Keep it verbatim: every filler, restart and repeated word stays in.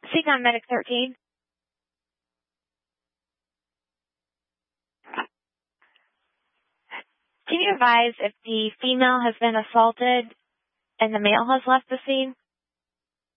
Seacon Medic thirteen. Can you advise if the female has been assaulted and the male has left the scene?